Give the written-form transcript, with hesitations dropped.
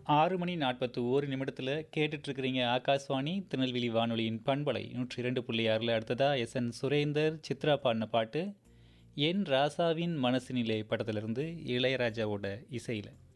6:41 கேட்டுட்ருக்கிறீங்க. ஆகாஷ்வாணி திருநெல்வேலி வானொலியின் பண்பலை 102.6. அடுத்ததா எஸ்.என். சுரேந்தர், சித்ரா பாடின பாட்டு என் ராசாவின் மனசினிலே படத்திலிருந்து இளையராஜாவோட இசையில்.